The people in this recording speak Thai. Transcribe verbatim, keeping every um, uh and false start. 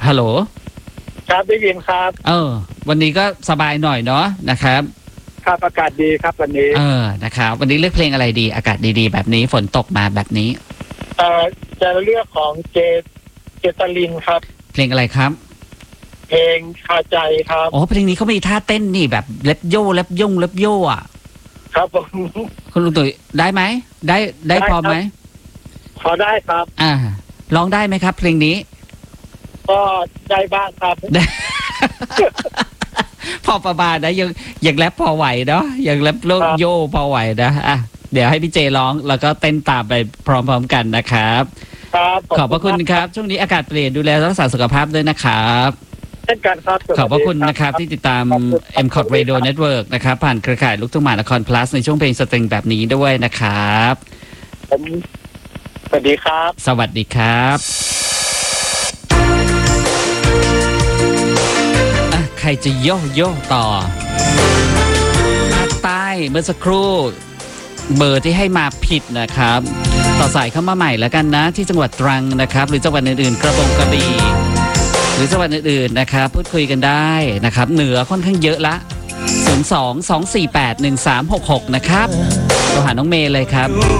ฮัลโหลครับได้ยินครับเออวันนี้ก็สบายหน่อยเนาะนะครับครับอากาศดีครับวันนี้เออนะครับวันนี้เลือกเพลงอะไรดีอากาศดีๆแบบนี้ฝนตกมาแบบนี้เอ่อจะเลือกของเจเจตลินครับเพลงอะไรครับเพลงคาใจครับอ๋อเพลงนี้เขามีท่าเต้นนี่แบบเล็บโย่เล็บย่งเล็บโย่อะครับผมคุณลุงตุ๋ยได้ไหมได้ได้พอไหมพอได้ครับอ่าร้องได้ไหมครับเพลงนี้ก็ได้บ้างครับพอประมาณนะยังยังแรปพอไหวเนาะยังแรปโลกโย่พอไหวนะอ่ะเดี๋ยวให้พี่เจร้องแล้วก็เต้นตามไปพร้อมๆกันนะครับครับขอบพระคุณครับช่วงนี้อากาศเปลี่ยนดูแลรักษาสุขภาพด้วยนะครับเช่นกันครับขอบพระคุณนะครับที่ติดตาม เอ็ม คอท Radio Network นะครับผ่านเครือข่ายลูกทุ่งมหานคร plus ในช่วงเพลงสตริงแบบนี้ด้วยนะครับผมสวัสดีครับสวัสดีครับใครจะโยโย่ต่อภาคใต้เมื่อสักครู่เบอร์ที่ให้มาผิดนะครับต่อสายเข้ามาใหม่แล้วกันนะที่จังหวัดตรังนะครับหรือจังหวัดอื่นๆกระบงกระบี่หรือจังหวัดอื่นๆนะครับพูดคุยกันได้นะครับเหนือค่อนข้างเยอะละศูนย์ สอง สอง สี่ แปด หนึ่ง สาม หก หกนะครับโทรหาน้องเมย์เลยครับ